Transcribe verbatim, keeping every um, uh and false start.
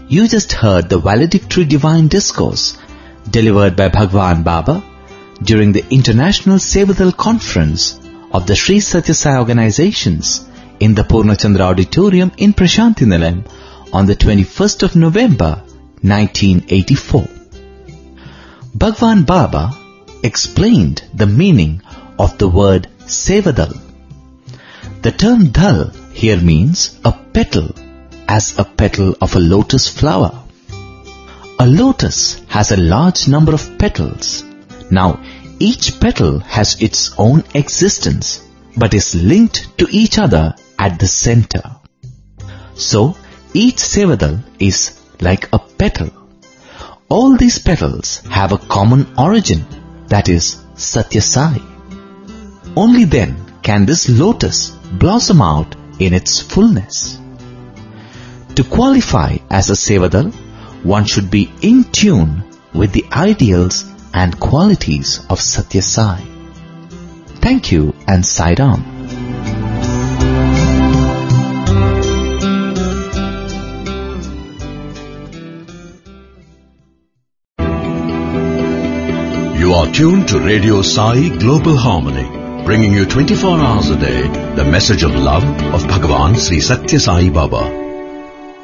You just heard the valedictory divine discourse delivered by Bhagwan Baba during the International Sevadal Conference of the Sri Satya Sai organizations in the Purnachandra Auditorium in Prashanthi Nilayam on the twenty-first of November nineteen eighty-four. Bhagwan Baba explained the meaning of the word Sevadal. The term dal here means a petal, as a petal of a lotus flower. A lotus has a large number of petals. Now, each petal has its own existence, but is linked to each other at the center. So, each Sevadal is like a petal. All these petals have a common origin, that is Satya Sai. Only then can this lotus blossom out in its fullness. To qualify as a Sevadal, one should be in tune with the ideals and qualities of Satya Sai. Thank you and Sai Ram. You are tuned to Radio Sai Global Harmony, bringing you twenty-four hours a day the message of love of Bhagavan Sri Satya Sai Baba.